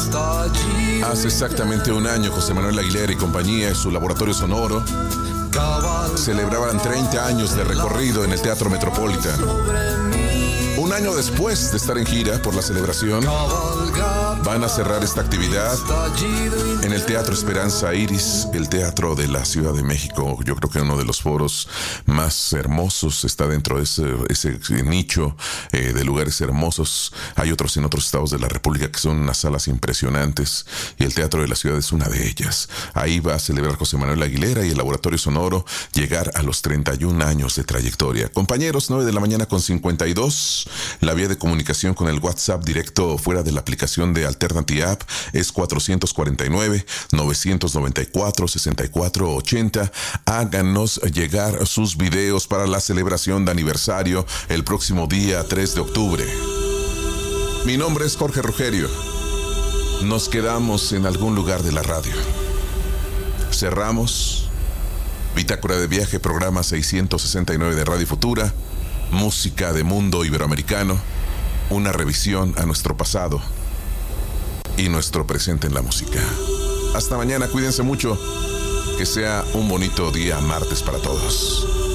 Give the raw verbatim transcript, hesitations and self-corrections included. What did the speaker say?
Hace exactamente un año, José Manuel Aguilera y compañía y su laboratorio sonoro celebraban treinta años de recorrido en el Teatro Metropolitan. Un año después de estar en gira por la celebración, van a cerrar esta actividad en el Teatro Esperanza Iris, el teatro de la Ciudad de México. Yo creo que uno de los foros más hermosos está dentro de ese, ese nicho eh, de lugares hermosos. Hay otros en otros estados de la República que son unas salas impresionantes y el Teatro de la Ciudad es una de ellas. Ahí va a celebrar José Manuel Aguilera y el Laboratorio Sonoro llegar a los treinta y un años de trayectoria. Compañeros, nueve de la mañana con cincuenta y dos. La vía de comunicación con el WhatsApp directo fuera de la aplicación de Alternative App es cuatro cuatro nueve, nueve nueve cuatro, seis cuatro ocho cero. Háganos llegar sus videos para la celebración de aniversario el próximo día tres de octubre. Mi nombre es Jorge Rogerio. Nos quedamos en algún lugar de la radio. Cerramos Bitácora de Viaje, programa seiscientos sesenta y nueve de Radio Futura. Música de mundo iberoamericano, una revisión a nuestro pasado y nuestro presente en la música. Hasta mañana, cuídense mucho, que sea un bonito día martes para todos.